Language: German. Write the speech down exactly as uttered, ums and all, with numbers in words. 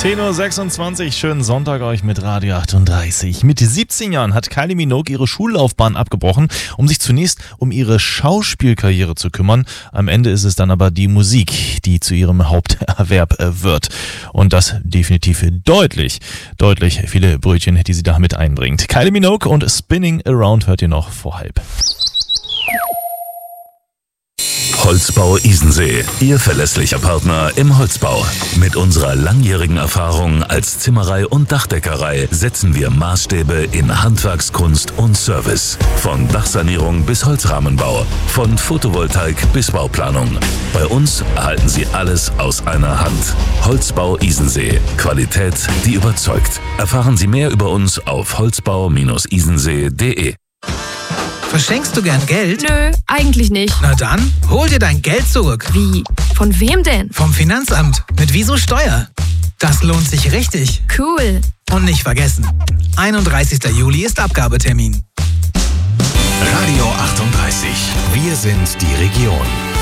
zehn Uhr sechsundzwanzig, schönen Sonntag euch mit Radio achtunddreißig. Mit siebzehn Jahren hat Kylie Minogue ihre Schullaufbahn abgebrochen, um sich zunächst um ihre Schauspielkarriere zu kümmern. Am Ende ist es dann aber die Musik, die zu ihrem Haupterwerb wird. Und das definitiv deutlich, deutlich viele Brötchen, die sie da mit einbringt. Kylie Minogue und Spinning Around hört ihr noch vor halb. Holzbau Isensee, Ihr verlässlicher Partner im Holzbau. Mit unserer langjährigen Erfahrung als Zimmerei und Dachdeckerei setzen wir Maßstäbe in Handwerkskunst und Service. Von Dachsanierung bis Holzrahmenbau, von Photovoltaik bis Bauplanung. Bei uns erhalten Sie alles aus einer Hand. Holzbau Isensee, Qualität, die überzeugt. Erfahren Sie mehr über uns auf holzbau isensee punkt de. Verschenkst du gern Geld? Nö, eigentlich nicht. Na dann, hol dir dein Geld zurück. Wie? Von wem denn? Vom Finanzamt. Mit Wieso Steuer. Das lohnt sich richtig. Cool. Und nicht vergessen, einunddreißigster Juli ist Abgabetermin. Radio achtunddreißig. Wir sind die Region.